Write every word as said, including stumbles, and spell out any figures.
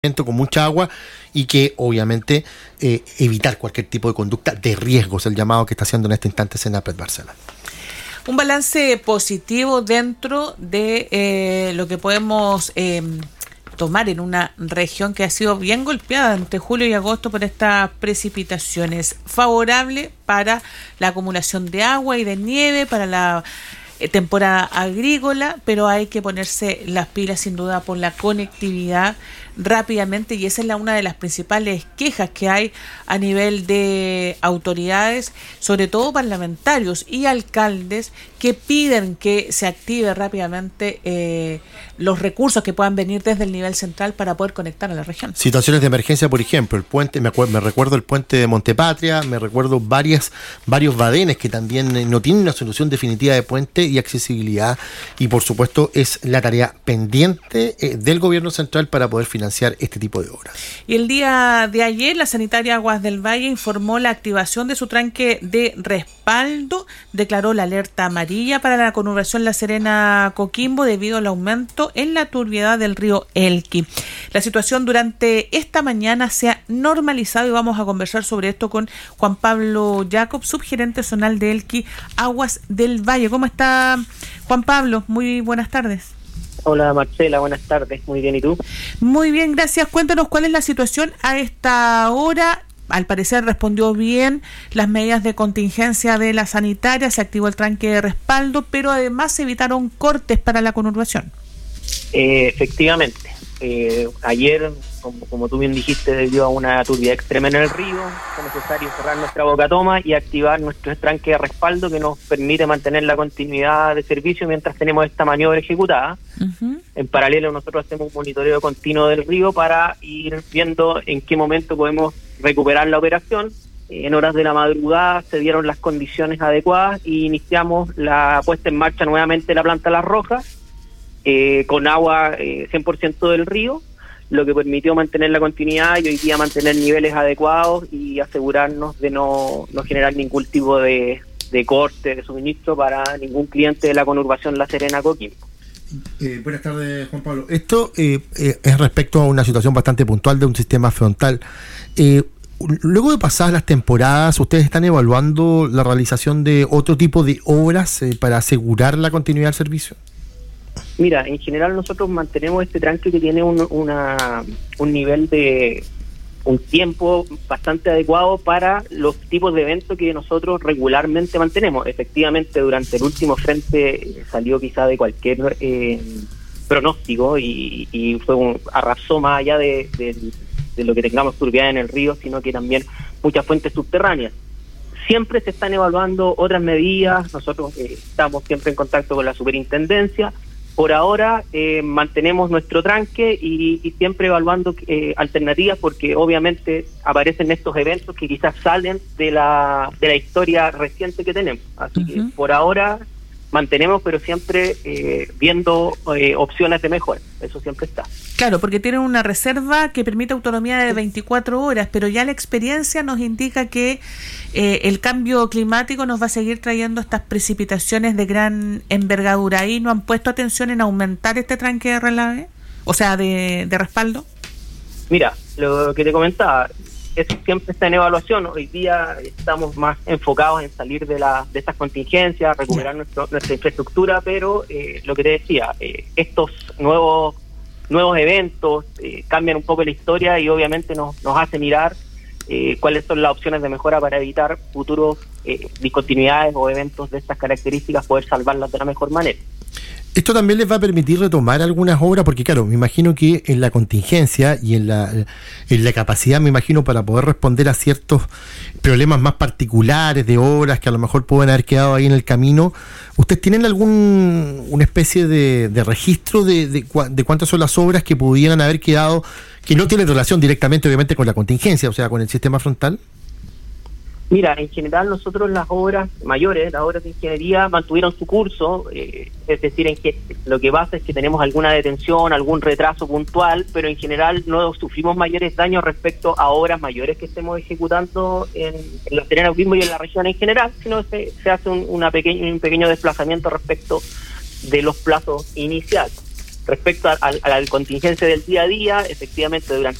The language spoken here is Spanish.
con mucha agua y que obviamente eh, evitar cualquier tipo de conducta de riesgo, es el llamado que está haciendo en este instante Senapred Barcelona. Un balance positivo dentro de eh, lo que podemos eh, tomar en una región que ha sido bien golpeada entre julio y agosto por estas precipitaciones, favorable para la acumulación de agua y de nieve, para la eh, temporada agrícola, pero hay que ponerse las pilas sin duda por la conectividad rápidamente, y esa es la, una de las principales quejas que hay a nivel de autoridades, sobre todo parlamentarios y alcaldes, que piden que se active rápidamente eh, los recursos que puedan venir desde el nivel central para poder conectar a la región. Situaciones de emergencia, por ejemplo, el puente, me, acuerdo, me recuerdo el puente de Montepatria, me recuerdo varias, varios badenes que también no tienen una solución definitiva de puente y accesibilidad, y por supuesto es la tarea pendiente eh, del gobierno central para poder financiar este tipo de obras. Y el día de ayer, la sanitaria Aguas del Valle informó la activación de su tranque de respaldo, declaró la alerta amarilla para la conurbación La Serena-Coquimbo debido al aumento en la turbiedad del río Elqui. La situación durante esta mañana se ha normalizado y vamos a conversar sobre esto con Juan Pablo Jacob, subgerente zonal de Elqui Aguas del Valle. ¿Cómo está, Juan Pablo? Muy buenas tardes. Hola Marcela, buenas tardes, muy bien, ¿y tú? Muy bien, gracias. Cuéntanos cuál es la situación a esta hora. Al parecer respondió bien las medidas de contingencia de la sanitaria, se activó el tranque de respaldo, pero además se evitaron cortes para la conurbación. Eh, efectivamente, eh, ayer, como, como tú bien dijiste, debido a una turbidez extrema en el río, fue necesario cerrar nuestra bocatoma y activar nuestro tranque de respaldo que nos permite mantener la continuidad de servicio mientras tenemos esta maniobra ejecutada. Uh-huh. En paralelo, nosotros hacemos un monitoreo continuo del río para ir viendo en qué momento podemos recuperar la operación. En horas de la madrugada se dieron las condiciones adecuadas y iniciamos la puesta en marcha nuevamente de la planta Las Rojas, eh, con agua eh, cien por ciento del río, lo que permitió mantener la continuidad y hoy día mantener niveles adecuados y asegurarnos de no, no generar ningún tipo de, de corte de suministro para ningún cliente de la conurbación La Serena-Coquimbo. Eh, buenas tardes, Juan Pablo. Esto eh, eh, es respecto a una situación bastante puntual de un sistema frontal. Eh, luego de pasadas las temporadas, ¿ustedes están evaluando la realización de otro tipo de obras eh, para asegurar la continuidad del servicio? Mira, en general nosotros mantenemos este tranque que tiene un, una, un nivel de un tiempo bastante adecuado para los tipos de eventos que nosotros regularmente mantenemos. Efectivamente, durante el último frente salió quizá de cualquier eh, pronóstico y, y fue un, arrasó más allá de, de, de lo que tengamos turbiedad en el río, sino que también muchas fuentes subterráneas. Siempre se están evaluando otras medidas, nosotros eh, estamos siempre en contacto con la superintendencia. Por ahora eh, mantenemos nuestro tranque y, y siempre evaluando eh, alternativas, porque obviamente aparecen estos eventos que quizás salen de la de la historia reciente que tenemos. Así uh-huh. que por ahora mantenemos, pero siempre eh, viendo eh, opciones de mejora. Eso siempre está. Claro, porque tienen una reserva que permite autonomía de veinticuatro horas, pero ya la experiencia nos indica que eh, el cambio climático nos va a seguir trayendo estas precipitaciones de gran envergadura. ¿Y no han puesto atención en aumentar este tranque de relave? O sea, de, de respaldo. Mira, lo que te comentaba, eso siempre está en evaluación. Hoy día estamos más enfocados en salir de la de estas contingencias, recuperar nuestro, nuestra infraestructura, pero eh, lo que te decía, eh, estos nuevos nuevos eventos eh, cambian un poco la historia y obviamente nos, nos hace mirar eh, cuáles son las opciones de mejora para evitar futuros eh, discontinuidades o eventos de estas características, poder salvarlas de la mejor manera. ¿Esto también les va a permitir retomar algunas obras? Porque claro, me imagino que en la contingencia y en la, en la capacidad, me imagino, para poder responder a ciertos problemas más particulares de obras que a lo mejor pueden haber quedado ahí en el camino, ¿ustedes tienen algún una especie de, de registro de, de, de cuántas son las obras que pudieran haber quedado, que no tienen relación directamente obviamente con la contingencia, o sea, con el sistema frontal? Mira, en general nosotros las obras mayores, las obras de ingeniería, mantuvieron su curso, eh, es decir, en que lo que pasa es que tenemos alguna detención, algún retraso puntual, pero en general no sufrimos mayores daños respecto a obras mayores que estemos ejecutando en, en la Serena-Coquimbo y en la región en general, sino se, se hace un, una pequeño, un pequeño desplazamiento respecto de los plazos iniciales. Respecto a, a, a la contingencia del día a día, efectivamente durante